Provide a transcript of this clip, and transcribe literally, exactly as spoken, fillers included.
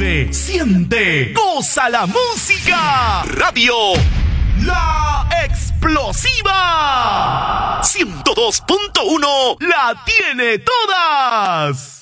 Vive, siente, goza la música. Radio La Explosiva ciento dos punto uno la tiene todas.